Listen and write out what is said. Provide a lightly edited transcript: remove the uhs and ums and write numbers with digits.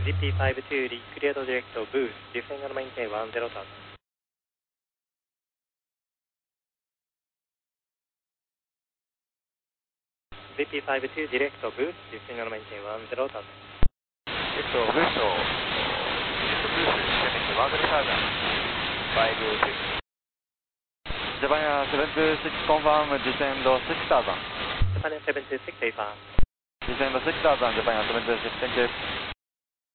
ZP52 cleared direct booth, descend and maintain 10 touch. ZP52 direct booth, descend and maintain 10 touch. ブースト、Japan 726 confirm descend 6000. Japan 726 affirm. Descend 6000, Japan 726, thank you.